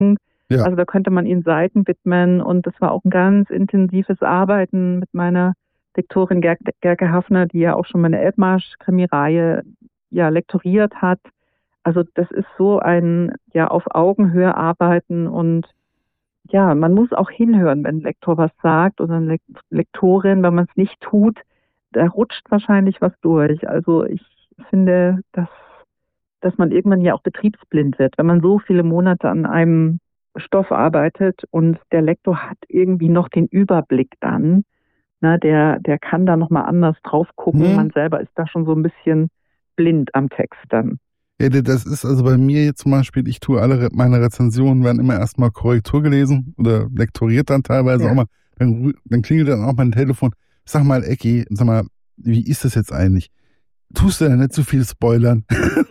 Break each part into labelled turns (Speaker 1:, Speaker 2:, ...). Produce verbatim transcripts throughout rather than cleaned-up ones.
Speaker 1: Ja.
Speaker 2: Also da könnte man ihnen Seiten widmen und das war auch ein ganz intensives Arbeiten mit meiner Lektorin Ger Gerke Hafner, die ja auch schon meine Elbmarsch-Krimireihe ja lektoriert hat. Also das ist so ein ja auf Augenhöhe arbeiten und ja, man muss auch hinhören, wenn ein Lektor was sagt oder eine Lek Lektorin, wenn man es nicht tut, da rutscht wahrscheinlich was durch. Also ich finde, dass dass man irgendwann ja auch betriebsblind wird, wenn man so viele Monate an einem Stoff arbeitet und der Lektor hat irgendwie noch den Überblick dann, ne, der, der kann da nochmal anders drauf gucken.
Speaker 1: Hm.
Speaker 2: Man selber ist da schon so ein bisschen blind am Text dann.
Speaker 1: Ja, das ist also bei mir jetzt zum Beispiel, ich tue alle Re- meine Rezensionen, werden immer erstmal Korrektur gelesen oder lektoriert dann teilweise
Speaker 2: Ja.
Speaker 1: auch mal. Dann, rü- dann klingelt dann auch mein Telefon. Sag mal, Ecki, sag mal, wie ist das jetzt eigentlich? Tust du da nicht zu viel spoilern?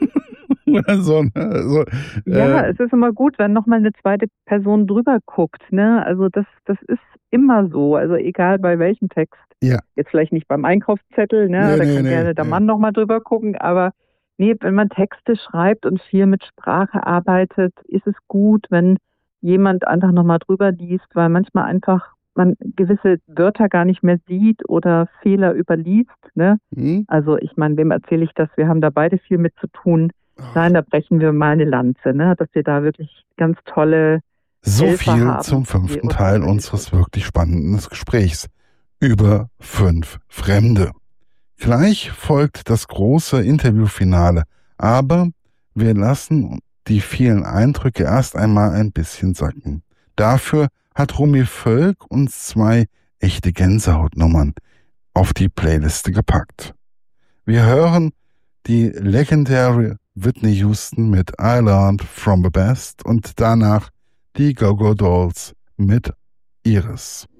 Speaker 1: Oder so, ne? Also,
Speaker 2: Ja,
Speaker 1: äh,
Speaker 2: es ist immer gut, wenn nochmal eine zweite Person drüber guckt, ne? Also das, das ist immer so, also egal bei welchem Text.
Speaker 1: ja.
Speaker 2: Jetzt vielleicht nicht beim Einkaufszettel, ne?
Speaker 1: Nee,
Speaker 2: Da
Speaker 1: nee,
Speaker 2: kann
Speaker 1: nee,
Speaker 2: gerne der
Speaker 1: nee.
Speaker 2: Mann nochmal drüber gucken, aber nee, wenn man Texte schreibt und viel mit Sprache arbeitet, ist es gut, wenn jemand einfach nochmal drüber liest, weil manchmal einfach man gewisse Wörter gar nicht mehr sieht oder Fehler überliest, ne?
Speaker 1: Hm?
Speaker 2: Also ich meine, wem erzähle ich das? Wir haben da beide viel mit zu tun. Nein, da brechen wir mal eine Lanze, ne? Dass wir da wirklich ganz tolle
Speaker 1: So
Speaker 2: Helfer
Speaker 1: viel
Speaker 2: haben,
Speaker 1: zum
Speaker 2: die
Speaker 1: fünften
Speaker 2: uns
Speaker 1: Teil
Speaker 2: dabei
Speaker 1: unseres
Speaker 2: helfen.
Speaker 1: wirklich spannenden Gesprächs über fünf Fremde. Gleich folgt das große Interviewfinale, aber wir lassen die vielen Eindrücke erst einmal ein bisschen sacken. Dafür hat Romy Völk uns zwei echte Gänsehautnummern auf die Playliste gepackt. Wir hören die legendäre Whitney Houston mit I Learned From The Best und danach die Go-Go Dolls mit Iris.